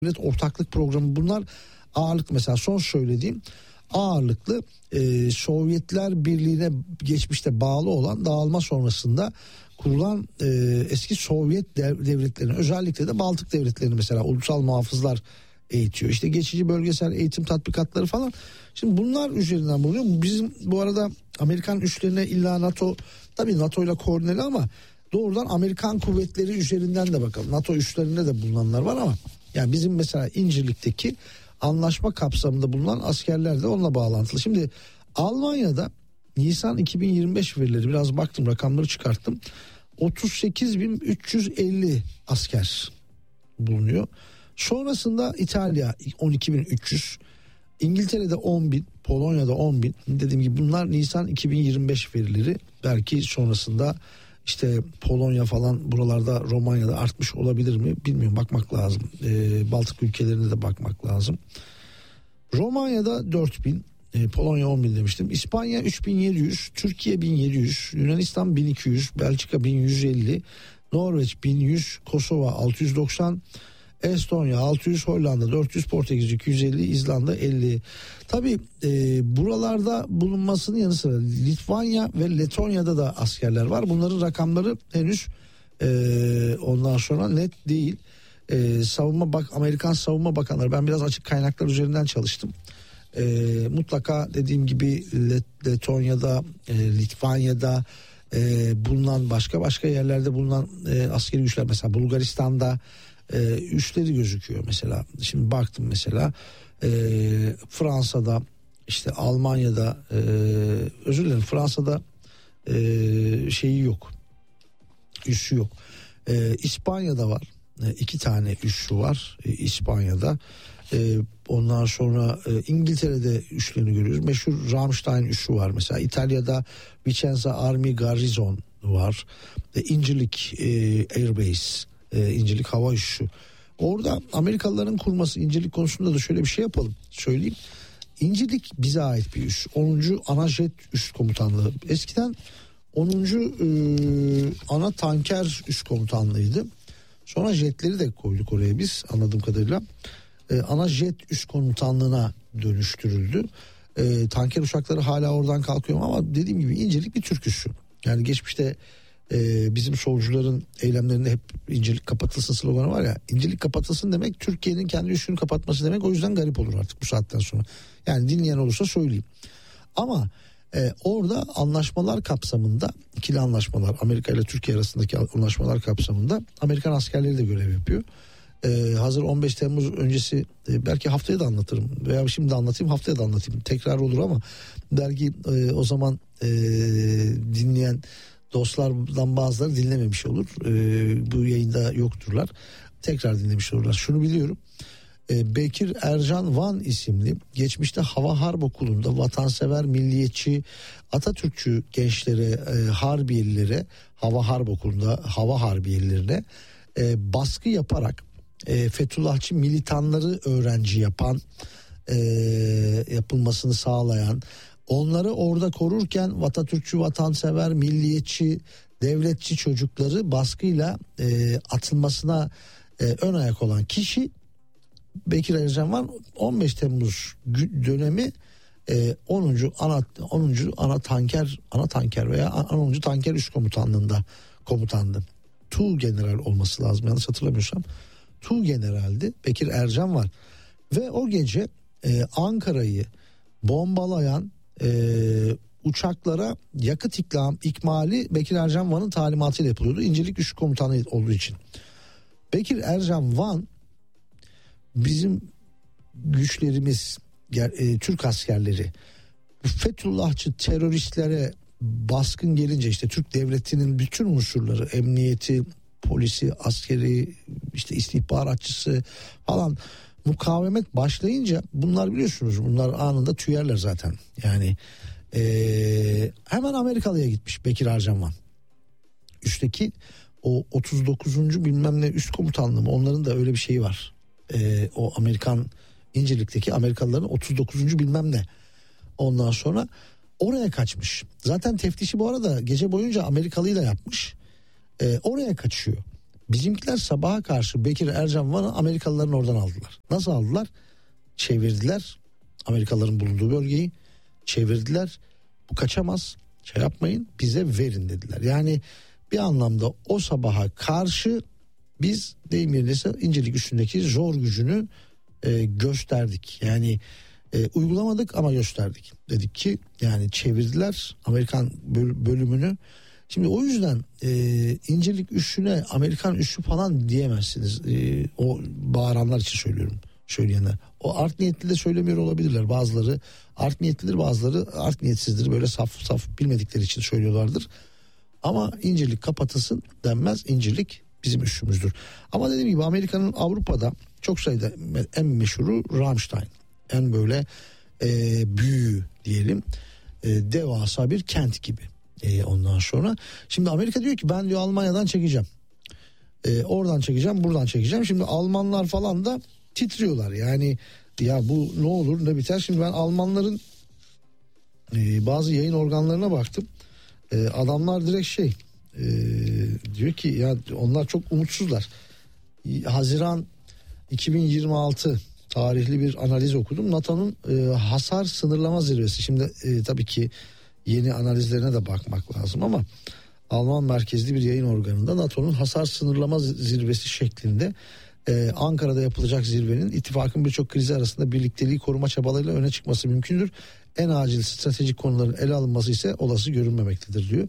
devlet ortaklık programı, bunlar ağırlıklı. Mesela son söylediğim ağırlıklı Sovyetler Birliği'ne geçmişte bağlı olan, dağılma sonrasında kurulan eski Sovyet devletlerini, özellikle de Baltık devletlerini mesela ulusal muhafızlar eğitiyor. İşte geçici bölgesel eğitim tatbikatları falan. Şimdi bunlar üzerinden bulunuyor. Bizim bu arada Amerikan üslerine illa NATO, tabii NATO ile koordineli ama doğrudan Amerikan kuvvetleri üzerinden de bakalım. NATO üslerinde de bulunanlar var ama yani bizim mesela İncirlik'teki anlaşma kapsamında bulunan askerler de onunla bağlantılı. Şimdi Almanya'da Nisan 2025 verileri, biraz baktım, rakamları çıkarttım. 38.350 asker bulunuyor. Sonrasında İtalya 12.300, İngiltere'de 10.000, Polonya'da 10.000. Dediğim gibi bunlar Nisan 2025 verileri. Belki sonrasında işte Polonya falan, buralarda, Romanya'da artmış olabilir mi bilmiyorum, bakmak lazım. Baltık ülkelerine de bakmak lazım. Romanya'da 4.000, Polonya 10.000 demiştim. İspanya 3.700, Türkiye 1.700, Yunanistan 1.200, Belçika 1.150, Norveç 1.100, Kosova 690, Estonya 600, Hollanda 400, Portekiz 250, İzlanda 50. Tabii buralarda bulunmasının yanı sıra Litvanya ve Letonya'da da askerler var. Bunların rakamları henüz ondan sonra net değil. Amerikan Savunma Bakanları, ben biraz açık kaynaklar üzerinden çalıştım. Mutlaka dediğim gibi Letonya'da, Litvanya'da bulunan, başka yerlerde bulunan askeri güçler, mesela Bulgaristan'da üsleri gözüküyor mesela. Şimdi baktım mesela Fransa'da, işte Almanya'da, özür dilerim, Fransa'da şeyi yok, üssü yok. İspanya'da var, 2 tane üssü var İspanya'da. Ondan sonra İngiltere'de üslerini görüyoruz. Meşhur Ramstein üssü var mesela. İtalya'da Vicenza Army Garrison var. İncirlik Airbase, İncirlik Hava Üssü. Orada Amerikalıların kurması İncirlik konusunda da şöyle bir şey yapalım, söyleyeyim. İncirlik bize ait bir üs. 10. Ana Jet Üst Komutanlığı. Eskiden 10. Ana Tanker Üst Komutanlığı'ydı. Sonra jetleri de koyduk oraya biz, anladığım kadarıyla. Ana Jet Üst Komutanlığı'na dönüştürüldü. Tanker uçakları hala oradan kalkıyor ama dediğim gibi İncirlik bir Türk üssü. Yani geçmişte bizim solcuların eylemlerinde hep İncirlik kapatılsın sloganı var ya. İncirlik kapatılsın demek Türkiye'nin kendi üssünü kapatması demek. O yüzden garip olur artık bu saatten sonra. Yani dinleyen olursa söyleyeyim. Ama orada anlaşmalar kapsamında, ikili anlaşmalar, Amerika ile Türkiye arasındaki anlaşmalar kapsamında Amerikan askerleri de görev yapıyor. Hazır 15 Temmuz öncesi, belki haftaya da anlatırım veya şimdi anlatayım, haftaya da anlatayım, tekrar olur ama belki o zaman dinleyen dostlardan bazıları dinlememiş olur. Bu yayında yokturlar. Tekrar dinlemiş olurlar. Şunu biliyorum. Bekir Ercan Van isimli, geçmişte Hava Harp Okulu'nda vatansever, milliyetçi, Atatürkçü gençlere, harbiyelilere, Hava Harp Okulu'nda hava harbiyelilerine baskı yaparak Fethullahçı militanları öğrenci yapan, yapılmasını sağlayan, onları orada korurken Atatürkçü, vatansever, milliyetçi, devletçi çocukları baskıyla atılmasına ön ayak olan kişi Bekir Ercan var. 15 Temmuz dönemi 10. ana tanker veya 10. tanker üst komutanlığında komutandı. General olması lazım, yanlış hatırlamıyorsam. Generaldi. Bekir Ercan var. Ve o gece Ankara'yı bombalayan uçaklara yakıt ikmali Bekir Ercan Van'ın talimatıyla yapılıyordu. İncirlik Üst Komutanı olduğu için. Bekir Ercan Van, bizim güçlerimiz, Türk askerleri Fethullahçı teröristlere baskın gelince, işte Türk devletinin bütün unsurları, emniyeti, polisi, askeri, işte istihbaratçısı falan mukavemet başlayınca, bunlar biliyorsunuz, bunlar anında tüyerler zaten. Yani hemen Amerikalı'ya gitmiş Bekir Ercan Van. Üstteki o 39. bilmem ne üst komutanlığı mı, onların da öyle bir şeyi var. O Amerikan İncirlik'teki Amerikalıların 39. bilmem ne. Ondan sonra oraya kaçmış. Zaten teftişi bu arada gece boyunca Amerikalıyla yapmış. Oraya kaçıyor. Bizimkiler sabaha karşı Bekir Ercan Van'ı Amerikalıların oradan aldılar. Nasıl aldılar? Çevirdiler. Amerikalıların bulunduğu bölgeyi çevirdiler. Bu kaçamaz. Şey yapmayın, bize verin dediler. Yani bir anlamda o sabaha karşı biz deyim yerindeyse İncirlik üstündeki zor gücünü gösterdik. Yani uygulamadık ama gösterdik. Dedik ki yani çevirdiler Amerikan bölümünü. Şimdi o yüzden İncirlik üssüne Amerikan üssü falan diyemezsiniz. O bağıranlar için söylüyorum, söyleyenler. O art niyetli de söylemiyor olabilirler. Bazıları art niyetlidir, bazıları art niyetsizdir. Böyle saf bilmedikleri için söylüyorlardır. Ama İncirlik kapatılsın denmez. İncirlik bizim üssümüzdür. Ama dediğim gibi Amerika'nın Avrupa'da çok sayıda en meşhuru Ramstein. En böyle büyüğü diyelim. Devasa bir kent gibi. Ondan sonra şimdi Amerika diyor ki ben diyor Almanya'dan çekeceğim. Oradan çekeceğim, buradan çekeceğim. Şimdi Almanlar falan da titriyorlar. Yani ya bu ne olur ne biter. Şimdi ben Almanların bazı yayın organlarına baktım. Adamlar direkt diyor ki ya onlar çok umutsuzlar. Haziran 2026 tarihli bir analiz okudum. NATO'nun hasar sınırlama zirvesi. Şimdi tabii ki yeni analizlerine de bakmak lazım ama Alman merkezli bir yayın organında NATO'nun hasar sınırlama zirvesi şeklinde Ankara'da yapılacak zirvenin ittifakın birçok krizi arasında birlikteliği koruma çabalarıyla öne çıkması mümkündür. En acil stratejik konuların ele alınması ise olası görünmemektedir diyor.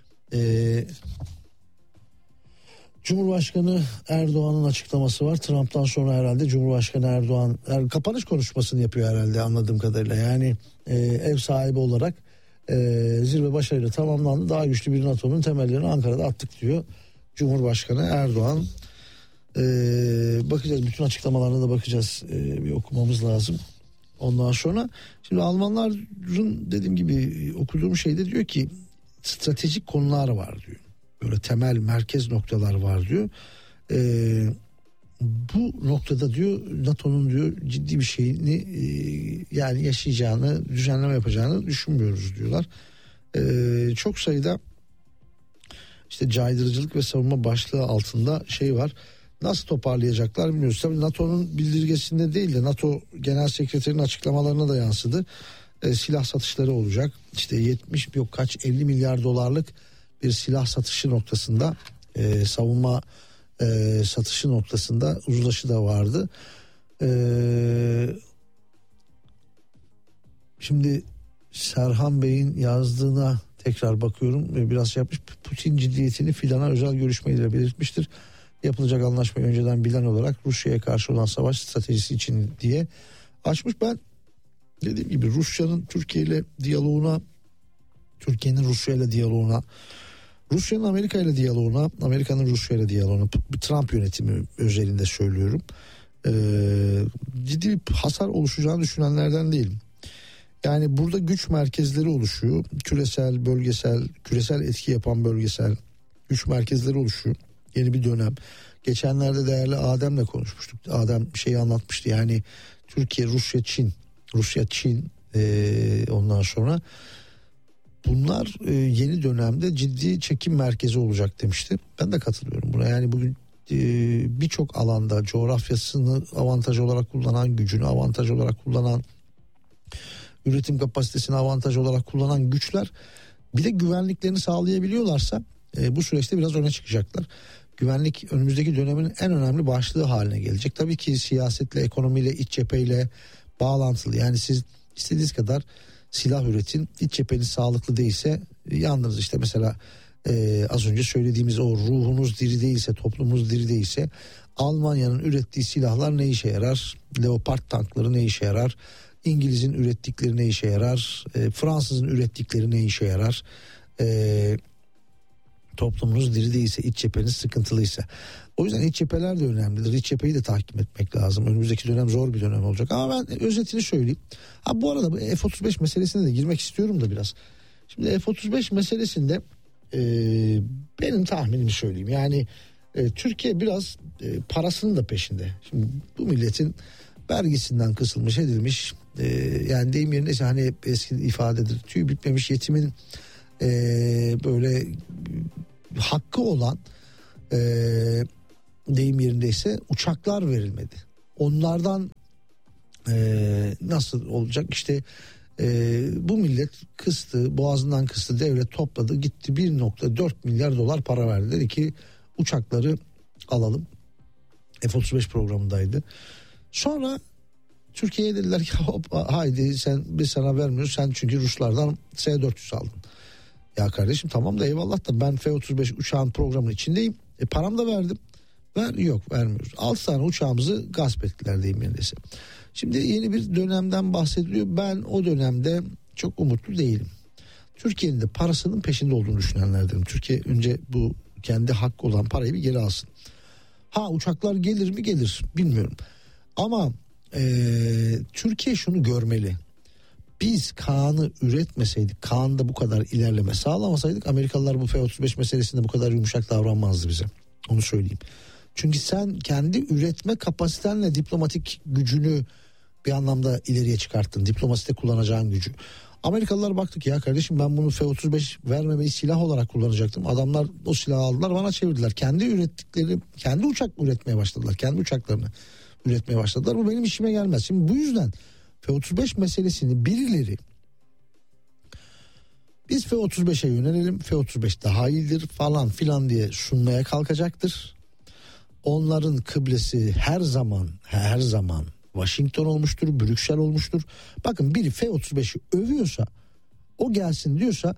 Cumhurbaşkanı Erdoğan'ın açıklaması var. Trump'tan sonra herhalde Cumhurbaşkanı Erdoğan kapanış konuşmasını yapıyor herhalde anladığım kadarıyla. Yani ev sahibi olarak zirve başarıyla tamamlandı. Daha güçlü bir NATO'nun temellerini Ankara'da attık diyor Cumhurbaşkanı Erdoğan. Bakacağız, bütün açıklamalarına da bakacağız. Bir okumamız lazım. Ondan sonra şimdi Almanların dediğim gibi okuduğum şeyde diyor ki stratejik konular var diyor. Böyle temel merkez noktalar var diyor. Bu noktada diyor NATO'nun diyor ciddi bir şeyini yani yaşayacağını, düzenleme yapacağını düşünmüyoruz diyorlar. Çok sayıda işte caydırıcılık ve savunma başlığı altında var. Nasıl toparlayacaklar bilmiyoruz. Tabii NATO'nun bildirgesinde değil de NATO Genel Sekreterinin açıklamalarına da yansıdı. Silah satışları olacak. İşte 50 milyar dolarlık bir silah satışı noktasında savunma satışı noktasında uzlaşı da vardı. Şimdi Serhan Bey'in yazdığına tekrar bakıyorum. Biraz yapmış. Putin ciddiyetini filana özel görüşmeyle belirtmiştir. Yapılacak anlaşmayı önceden bilen olarak Rusya'ya karşı olan savaş stratejisi için diye açmış. Ben dediğim gibi Rusya'nın Türkiye ile diyaloğuna, Türkiye'nin Rusya ile diyaloğuna, Rusya'nın Amerika ile diyaloğuna, Amerika'nın Rusya ile diyaloğuna, Trump yönetimi özelinde söylüyorum. Ciddi bir hasar oluşacağını düşünenlerden değilim. Yani burada güç merkezleri oluşuyor. Küresel, bölgesel, küresel etki yapan bölgesel güç merkezleri oluşuyor. Yeni bir dönem. Geçenlerde değerli Adem'le konuşmuştuk. Adem anlatmıştı. Yani Türkiye, Rusya, Çin ondan sonra bunlar yeni dönemde ciddi çekim merkezi olacak demişti. Ben de katılıyorum buna. Yani bugün birçok alanda coğrafyasını avantaj olarak kullanan, gücünü avantaj olarak kullanan, üretim kapasitesini avantaj olarak kullanan güçler bir de güvenliklerini sağlayabiliyorlarsa bu süreçte biraz öne çıkacaklar. Güvenlik önümüzdeki dönemin en önemli başlığı haline gelecek. Tabii ki siyasetle, ekonomiyle, iç cepheyle bağlantılı. Yani siz istediğiniz kadar silah üretin, iç cepheniz sağlıklı değilse yandınız. İşte mesela az önce söylediğimiz o ruhunuz diri değilse, toplumunuz diri değilse Almanya'nın ürettiği silahlar ne işe yarar? Leopard tankları ne işe yarar? İngiliz'in ürettikleri ne işe yarar? Fransız'ın ürettikleri ne işe yarar? Toplumunuz diri değilse, iç cepheniz sıkıntılıysa. O yüzden iç cepheler de önemlidir. İç cepheyi de takip etmek lazım. Önümüzdeki dönem zor bir dönem olacak. Ama ben özetini söyleyeyim. Bu arada bu F-35 meselesine de girmek istiyorum da biraz. Şimdi F-35 meselesinde benim tahminimi söyleyeyim. Yani Türkiye biraz parasının da peşinde. Şimdi bu milletin vergisinden kısılmış edilmiş. Yani deyim yerine hani eski ifadedir. Tüy bitmemiş yetimin böyle hakkı olan deyim yerindeyse uçaklar verilmedi. Onlardan nasıl olacak işte bu millet kıstı, boğazından kıstı, devlet topladı gitti 1.4 milyar dolar para verdi, dedi ki uçakları alalım. F-35 programındaydı. Sonra Türkiye'ye dediler ki hop, haydi biz sana vermiyoruz, sen çünkü Ruslardan S-400 aldın. Ya kardeşim tamam da eyvallah da ben F-35 uçağın programının içindeyim, param da verdim. Yok vermiyoruz. 6 tane uçağımızı gasp ettiler diyeyim yerindeyse. Şimdi yeni bir dönemden bahsediliyor. Ben o dönemde çok umutlu değilim. Türkiye'nin de parasının peşinde olduğunu düşünenlerdenim. Türkiye önce bu kendi hakkı olan parayı bir geri alsın. Uçaklar gelir mi? Gelir. Bilmiyorum. Ama Türkiye şunu görmeli. Biz Kaan'ı üretmeseydik, Kaan'da bu kadar ilerleme sağlamasaydık, Amerikalılar bu F-35 meselesinde bu kadar yumuşak davranmazdı bize. Onu söyleyeyim. Çünkü sen kendi üretme kapasitenle diplomatik gücünü bir anlamda ileriye çıkarttın. Diplomaside kullanacağın gücü. Amerikalılar baktı ki ya kardeşim ben bunu F-35 vermemeyi silah olarak kullanacaktım. Adamlar o silahı aldılar, bana çevirdiler. Kendi uçak üretmeye başladılar. Kendi uçaklarını üretmeye başladılar. Bu benim işime gelmez. Şimdi bu yüzden F-35 meselesini birileri biz F-35'e yönelelim, F-35 daha iyidir falan filan diye sunmaya kalkacaktır. Onların kıblesi her zaman Washington olmuştur, Brüksel olmuştur. Bakın biri F-35'i övüyorsa, o gelsin diyorsa,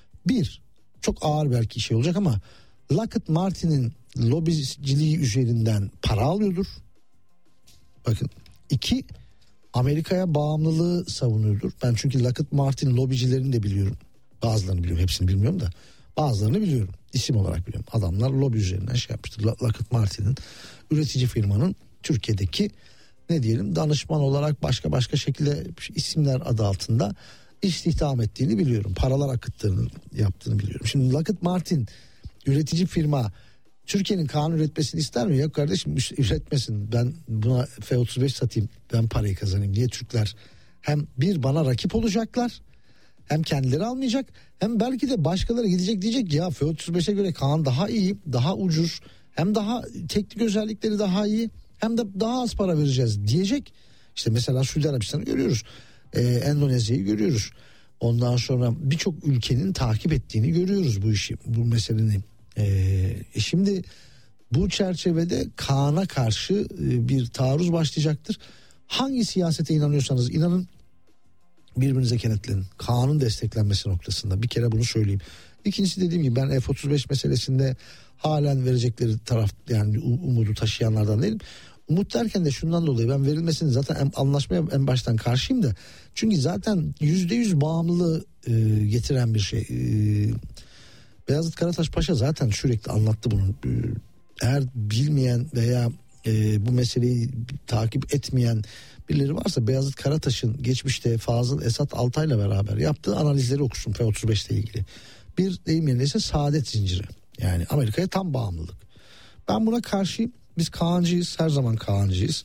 çok ağır belki şey olacak ama Lockheed Martin'in lobiciliği üzerinden para alıyordur. Bakın 2, Amerika'ya bağımlılığı savunuyordur. Ben çünkü Lockheed Martin lobicilerini de biliyorum. Bazılarını biliyorum, hepsini bilmiyorum da bazılarını biliyorum. İsim olarak biliyorum. Adamlar lobi üzerinden şey yapmıştır. Lockheed Martin'in üretici firmanın Türkiye'deki danışman olarak başka şekilde isimler adı altında istihdam ettiğini biliyorum. Paralar yaptığını biliyorum. Şimdi Lockheed Martin üretici firma Türkiye'nin Kaan üretmesini ister mi? Yok kardeşim, üretmesin. Ben buna F-35 satayım, ben parayı kazanayım diye Türkler hem bana rakip olacaklar, hem kendileri almayacak, hem belki de başkaları gidecek, diyecek ya F-35'e göre Kaan daha iyi, daha ucuz, hem daha teknik özellikleri daha iyi, hem de daha az para vereceğiz diyecek. İşte mesela Suudi Arabistan'ı görüyoruz, Endonezya'yı görüyoruz. Ondan sonra birçok ülkenin takip ettiğini görüyoruz bu meselenin. Şimdi bu çerçevede Kaan'a karşı bir taarruz başlayacaktır. Hangi siyasete inanıyorsanız inanın, birbirinize kenetlenin. Kaan'ın desteklenmesi noktasında bir kere bunu söyleyeyim. İkincisi, dediğim gibi ben F-35 meselesinde halen verecekleri taraf, yani umudu taşıyanlardan değilim. Umut derken de şundan dolayı, ben verilmesini zaten anlaşmaya en baştan karşıyım da, çünkü zaten %100 bağımlılığı getiren bir şey. Beyazıt Karataş Paşa zaten sürekli anlattı bunu. Eğer bilmeyen veya bu meseleyi takip etmeyen birileri varsa, Beyazıt Karataş'ın geçmişte Fazıl Esat Altay'la beraber yaptığı analizleri okusun F-35 ile ilgili. Bir deyim yerindeyse saadet zinciri. Yani Amerika'ya tam bağımlılık. Ben buna karşıyım. Biz Kaan'cıyız, her zaman Kaan'cıyız.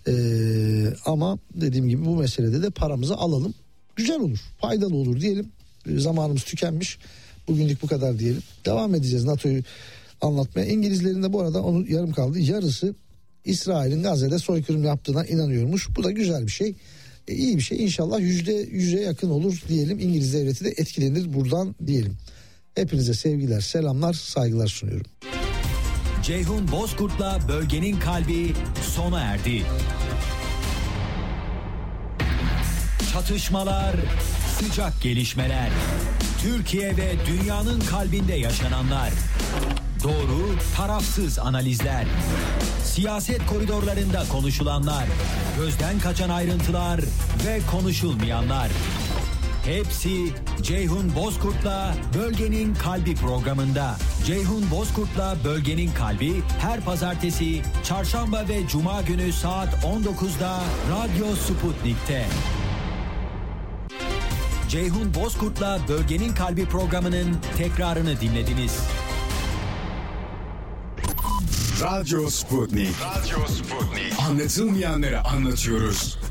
Ama dediğim gibi bu meselede de paramızı alalım. Güzel olur, faydalı olur diyelim. Zamanımız tükenmiş. Bugünlük bu kadar diyelim. Devam edeceğiz NATO'yu anlatmaya. İngilizlerin de bu arada onu yarım kaldı. Yarısı İsrail'in Gazze'de soykırım yaptığına inanıyormuş. Bu da güzel bir şey. İyi bir şey. İnşallah %100'e yakın olur diyelim. İngiliz devleti de etkilenir buradan diyelim. Hepinize sevgiler, selamlar, saygılar sunuyorum. Ceyhun Bozkurt'la Bölgenin Kalbi sona erdi. Çatışmalar, sıcak gelişmeler, Türkiye ve dünyanın kalbinde yaşananlar, doğru, tarafsız analizler, siyaset koridorlarında konuşulanlar, gözden kaçan ayrıntılar ve konuşulmayanlar. Hepsi Ceyhun Bozkurt'la Bölgenin Kalbi programında. Ceyhun Bozkurt'la Bölgenin Kalbi her pazartesi, çarşamba ve cuma günü saat 19'da Radyo Sputnik'te. Ceyhun Bozkurt'la Bölgenin Kalbi programının tekrarını dinlediniz. Radyo Sputnik. Anlatılmayanları anlatıyoruz.